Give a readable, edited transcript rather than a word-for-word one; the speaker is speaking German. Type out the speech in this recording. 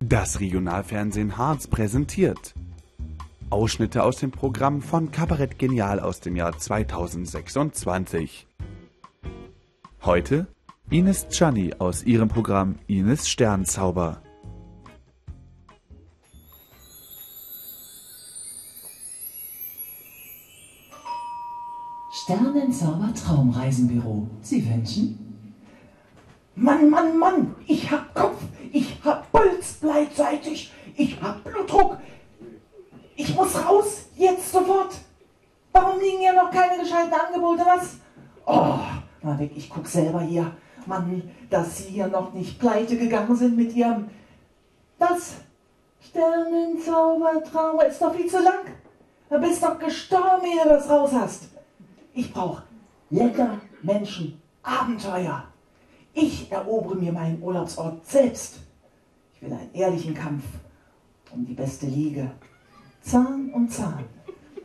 Das Regionalfernsehen Harz präsentiert Ausschnitte aus dem Programm von Kabarett Genial aus dem Jahr 2026. Heute Ines Tschanni aus ihrem Programm Ines Sternzauber. Sternenzauber Traumreisenbüro. Sie wünschen? Mann, Mann, Mann, ich hab Kopf, ich hab Puls gleichzeitig, ich hab Blutdruck. Ich muss raus, jetzt sofort. Warum liegen hier noch keine gescheiten Angebote, was? Oh, na weg, ich guck selber hier. Mann, dass Sie hier noch nicht pleite gegangen sind mit Ihrem... Das Sternenzaubertraum ist doch viel zu lang. Du bist doch gestorben, ehe du das raus hast. Ich brauch lecker Menschen, Abenteuer. Ich erobere mir meinen Urlaubsort selbst. Ich will einen ehrlichen Kampf um die beste Liege. Zahn um Zahn.